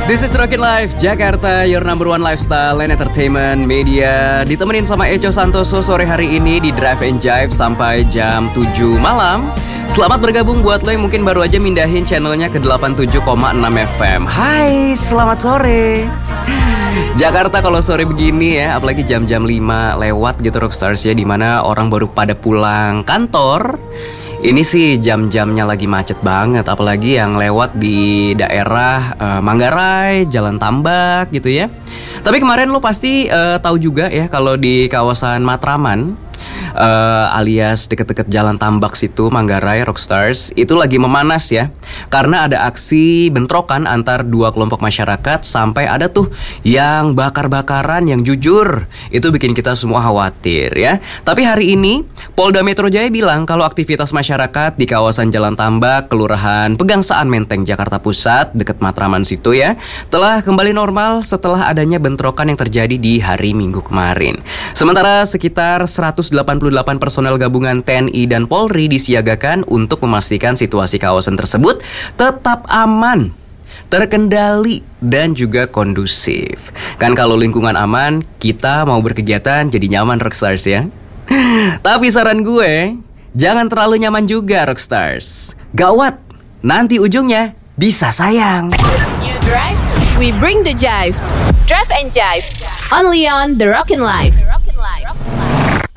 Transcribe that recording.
This is Rockin' Life Jakarta, your number one lifestyle and entertainment media. Ditemenin sama Echo Santoso sore hari ini di Drive and Jive sampai jam 7 malam. Selamat bergabung buat lo yang mungkin baru aja mindahin channelnya ke 87,6 FM. Hai, selamat sore. Jakarta kalau sore begini ya, apalagi jam-jam 5 lewat gitu Rockstars ya, dimana orang baru pada pulang kantor. Ini sih jam-jamnya lagi macet banget, apalagi yang lewat di daerah Manggarai, Jalan Tambak gitu ya. Tapi kemarin lo pasti tahu juga ya kalau di kawasan Matraman, alias deket-deket Jalan Tambak situ, Manggarai, Rockstars, itu lagi memanas ya. Karena ada aksi bentrokan antar dua kelompok masyarakat, sampai ada tuh yang bakar-bakaran, yang jujur. Itu bikin kita semua khawatir ya. Tapi hari ini Polda Metro Jaya bilang kalau aktivitas masyarakat di kawasan Jalan Tambak, Kelurahan Pegangsaan Menteng, Jakarta Pusat, deket Matraman situ ya, telah kembali normal setelah adanya bentrokan yang terjadi di hari Minggu kemarin. Sementara sekitar 188 personel gabungan TNI dan Polri disiagakan untuk memastikan situasi kawasan tersebut tetap aman, terkendali, dan juga kondusif. Kan kalau lingkungan aman, kita mau berkegiatan jadi nyaman Rockstars ya. Tapi saran gue, jangan terlalu nyaman juga Rockstars. Gawat, nanti ujungnya bisa sayang. You drive, we bring the jive. Drive and Jive, only on The Rockin' Life.